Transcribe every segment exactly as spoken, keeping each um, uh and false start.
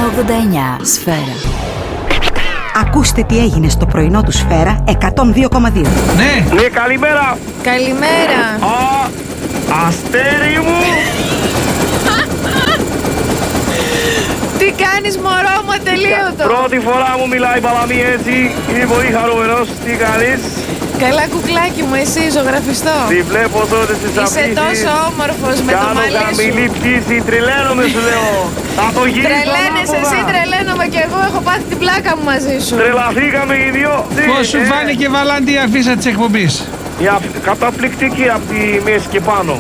ογδόντα εννιά Σφαίρα. Ακούστε τι έγινε στο πρωινό του Σφαίρα εκατόν δύο κόμμα δύο. Ναι. Ναι, καλημέρα. Καλημέρα. Α, αστέρι μου. Τι κάνεις μωρό μου ατελείωτο? Πρώτη φορά μου μιλάει η Παλαμή έτσι. Είμαι πολύ χαρούμενος. Τι κάνεις? Καλά κουκλάκι μου, εσύ ζωγραφιστό. Τη βλέπω τότε στις Είσαι αφήσεις. τόσο όμορφος με το Κάνω μαλλί σου. καμηλή πτήση. Τρελαίνομαι σου λέω. Θα το γυρίσω Τρελαίνεσαι ανάποδα. εσύ, τρελαίνομαι και εγώ. Έχω πάθει την πλάκα μου μαζί σου. Τρελαθήκαμε οι δυο. Πώς σου Ε, φάνηκε Βαλάντη η αφίσα της εκπομπής? η αφ- Καταπληκτική από τη μέση και πάνω.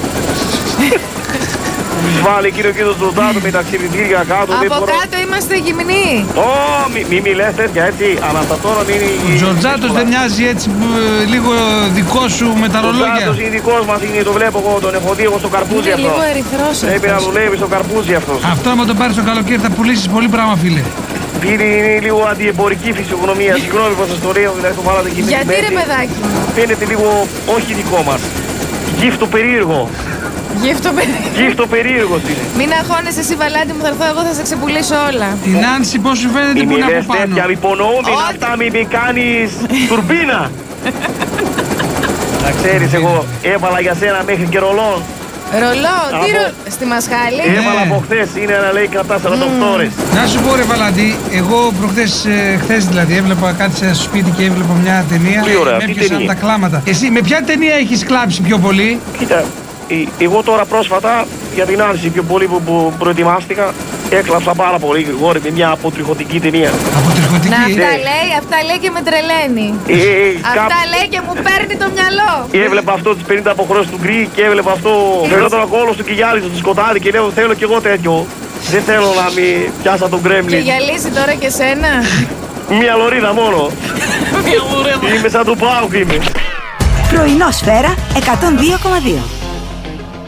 Βάλει κύριο και το ζωντάτο με τα ξυπνητήρια κάτω. δεν Από μπορώ. κάτω είμαστε γυμνοί. Ω, μη, μη μιλές τέτοια έτσι. Αναστατώνω είναι Ο Τζορτζάτος δεν μοιάζει έτσι ε, λίγο δικό σου με τα Ο ρολόγια? Τζορτζάτος είναι δικός μας, είναι, το βλέπω εγώ, τον έχω δει εγώ στο καρπούζι Είναι αυτό. λίγο ερυθρός Πρέπει να αυτός. δουλεύει στο καρπούζι αυτός. Αυτό άμα το πάρεις το καλοκαίρι θα πουλήσεις πολύ πράγμα, φίλε. Είναι, είναι λίγο αντιεμπορική φυσιογνωμία. Συγγνώμη πως σας το λέω, δηλαδή το βάλατε εκεί. Γιατί στη ρε μέση. παιδάκι μου? Φαίνεται λίγο όχι δικό μας. Γύφτο περίεργο. Γύφτο παιδί. Γύφτο περίεργος είναι. Μην αγχώνεσαι εσύ Βαλάντη μου, θα έρθω εγώ, θα σε ξεπουλήσω όλα. Η Νάνση πώς σου φαίνεται Μη που είναι από μιλές πάνω? τέτοια, μη υπονοούμε Ό,τι- αυτά, μη μη κάνεις τουρμπίνα. Να ξέρεις εγώ έβαλα για σένα μέχρι και ρολόν. Ρολό, τι Από- ρο... Στη Μασχάλη. Ε. Έβαλα από χθες, είναι να λέει κατά σαράντα οκτώ ώρες. Να σου πω ρε Βαλάντη, εγώ προχθές, ε, χθες δηλαδή, έβλεπα κάτι σε σπίτι και έβλεπα μια ταινία. Τι ωραία, με τι έπιασαν ταινία? τα κλάματα. Εσύ με ποια ταινία έχεις κλάψει πιο πολύ? Κοίτα, ε- εγώ τώρα πρόσφατα για την Άνση πιο πολύ που, που προετοιμάστηκα έκλαψα πάρα πολύ γρήγορα με μια αποτριχωτική ταινία. Από τριχωτική. Να αυτά Ναι. λέει, αυτά λέει και με τρελαίνει. Ε, ε, Αυτά κάπου- λέει και μου παίρνει το μυαλό. Έβλεπα αυτό τις πενήντα αποχρώσεις του γκρι και έβλεπα αυτό. Θέλω τον ακόλο του και γυάλιζε το σκοτάδι και λέω θέλω κι εγώ τέτοιο. Δεν θέλω να μη πιάσα τον Και γκρέμλιν. γυαλίζει τώρα και σένα. Μια λωρίδα μόνο. Είμαι σαν του Πάουκ είμαι. Πρωινό Σφαίρα εκατόν δύο κόμμα δύο.